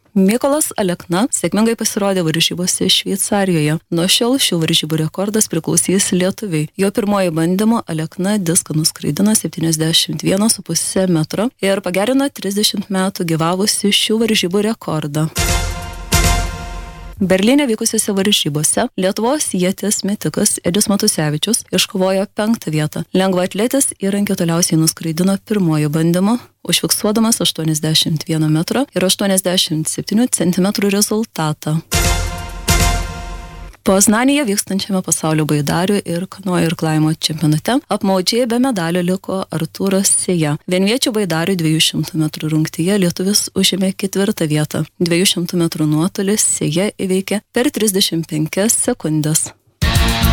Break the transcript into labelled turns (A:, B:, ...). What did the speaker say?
A: Mykolas Alekna sėkmingai pasirodė varžybose Šveicarijoje. Nuo šiol šių varžybų rekordas priklausys Lietuviai. Jo pirmoji bandymo Alekna diską nuskraidino 71,5 metro ir pagerino 30 metų gyvavusi šių varžybų rekordą. Berlyne vykusiose varžybose Lietuvos ieties metikas Edis Matusevičius iškovojo 5. vietą. Lengvaatletis įrankį toliausiai nuskraidino pirmojo bandymo, užfiksuodamas 81 metro ir 87 centimetrų rezultatą. Poznanėje vykstančiame pasaulio baidarių ir kanojų irklavimo čempionate apmaudžiai be medalio liko Artūras Sėja. Vienviečių baidarių 200 metrų rungtyje lietuvis užėmė 4. vietą. 200 metrų nuotolis Sėja įveikė per 35 sekundės.